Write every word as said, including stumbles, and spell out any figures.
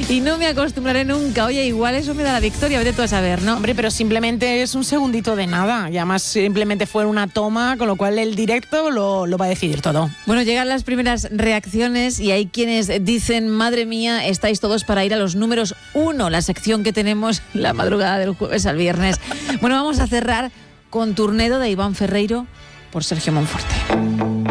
y no me acostumbraré nunca. Oye, igual eso me da la victoria, vete tú a saber, ¿no? Hombre, pero simplemente es un segundito de nada. Y además simplemente fue una toma, con lo cual el directo lo, lo va a decidir todo. Bueno, llegan las primeras reacciones y hay quienes dicen, madre mía, estáis todos para ir a los números uno, la sección que tenemos la madrugada del jueves al viernes. Bueno, vamos a cerrar con Turnedo de Iván Ferreiro por Sergio Monforte.